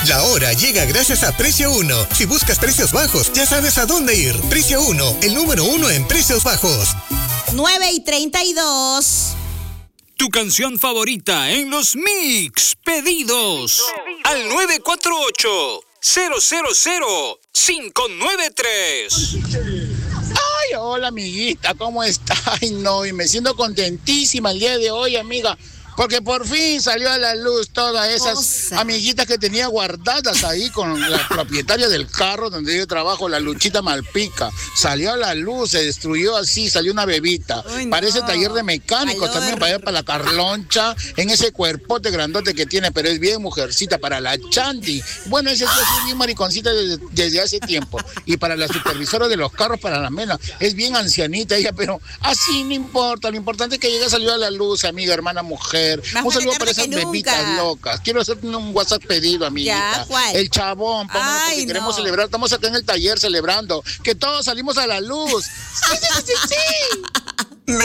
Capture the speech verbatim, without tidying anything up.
La hora llega gracias a Precio Uno. Si buscas precios bajos, ya sabes a dónde ir. Precio Uno, el número uno en precios bajos. nueve y treinta y dos. Tu canción favorita en los Mix Pedidos. Al nueve cuatro ocho, cero cero cero, cinco nueve tres. Ay, hola amiguita, ¿cómo estás? Ay, no, y me siento contentísima el día de hoy, amiga, porque por fin salió a la luz todas esas Cosa. amiguitas que tenía guardadas ahí con la propietaria del carro donde yo trabajo, la Luchita Malpica. Salió a la luz, se destruyó así, salió una bebita. Uy, Parece no. taller de mecánicos Valor. también para allá para la Carloncha, en ese cuerpote grandote que tiene, pero es bien mujercita, para la Chanti. Bueno, ese es bien mariconcita desde, desde hace tiempo. Y para la supervisora de los carros, para la Mena, es bien ancianita ella, pero así no importa. Lo importante es que ella salió a la luz, amiga, hermana, mujer. Más un saludo para esas bebitas locas. Quiero hacer un WhatsApp pedido, amiguita. ¿Ya? El chabón, pónganos, porque no. queremos celebrar. Estamos acá en el taller celebrando que todos salimos a la luz. ¡Sí, sí, sí, sí!